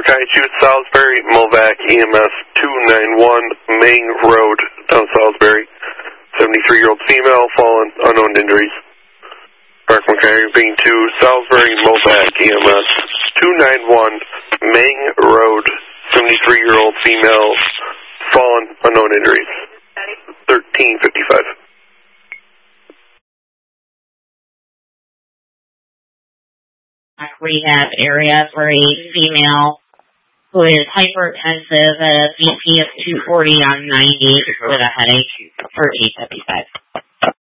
Kaiju, Salisbury, Movac, EMS 291, Main Road, down Salisbury. 73-year-old female, fallen, unknown injuries. Parkman County being to Salisbury, Movac, EMS 291, Main Road, 73-year-old female, fallen, unknown injuries. 1355. Rehab area for a female who is hypertensive at a BP of 240 on 90 with a headache. 1355.